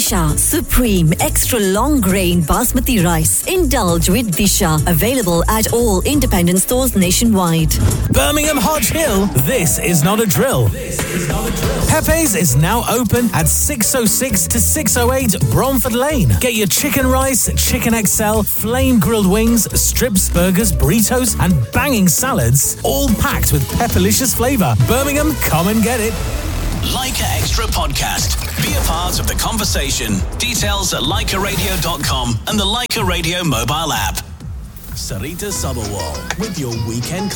Disha Supreme Extra Long Grain Basmati Rice. Indulge with Disha. Available at all independent stores nationwide. Birmingham Hodge Hill, this is not a drill. Pepe's is now open at 606 to 608 Bromford Lane. Get your chicken rice, chicken XL, flame grilled wings, strips, burgers, burritos, and banging salads, all packed with pepperlicious flavour. Birmingham, come and get it. Leica Extra Podcast. Be a part of the conversation. Details at leicaradio.com and the Leica Radio mobile app. Sarita Sabawal with your weekend